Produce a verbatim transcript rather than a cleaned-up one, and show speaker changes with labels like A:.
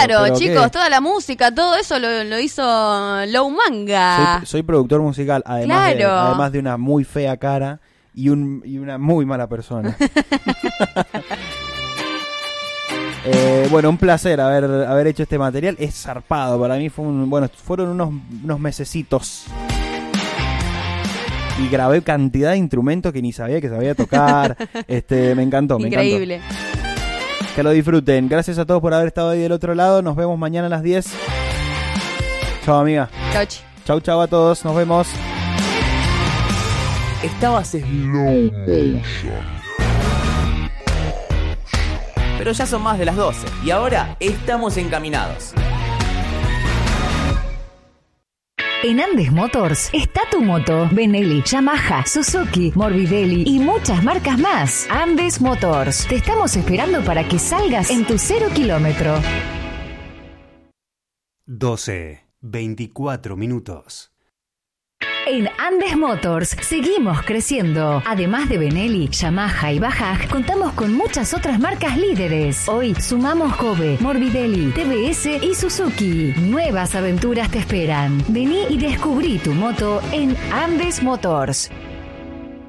A: Claro,
B: pero
A: chicos,
B: ¿qué?
A: toda la música, todo eso lo, lo hizo Low Manga.
B: Soy, soy productor musical, además,
A: Claro.
B: de, además de una muy fea cara y, un, y una muy mala persona. eh, bueno, un placer haber, haber hecho este material. Es zarpado, para mí fue un, bueno, fueron unos, unos mesecitos. Y grabé cantidad de instrumentos que ni sabía que sabía tocar. este, me encantó, me encantó.
A: Increíble.
B: Que lo disfruten. Gracias a todos por haber estado ahí del otro lado. Nos vemos mañana a las diez. Chao, amiga.
A: Chau, chi.
B: Chau, chau a todos. Nos vemos.
C: Estabas slow motion. Pero ya son más de las doce y ahora estamos encaminados.
D: En Andes Motors está tu moto, Benelli, Yamaha, Suzuki, Morbidelli y muchas marcas más. Andes Motors, te estamos esperando para que salgas en tu cero kilómetro.
E: doce, veinticuatro minutos.
D: En Andes Motors seguimos creciendo. Además de Benelli, Yamaha y Bajaj, contamos con muchas otras marcas líderes. Hoy sumamos Kobe, Morbidelli, T V S y Suzuki. Nuevas aventuras te esperan. Vení y descubrí tu moto en Andes Motors.